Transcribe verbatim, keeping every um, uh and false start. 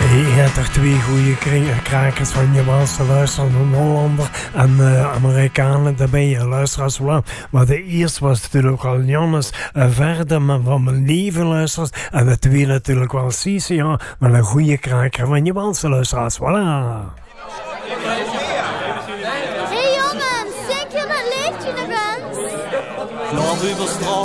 Je hebt er twee goede krakers van je Waalse luisteraars, een Hollander en uh, Amerikanen. Daar ben je luisteraars wel. Maar de eerste was natuurlijk al Jannes uh, Verder van mijn lieve luisteraars. En de tweede natuurlijk wel Cicia met een goede kraker van je Waalse luisteraars. Voilà. Hey jongens, denk je dat leeft je nog eens?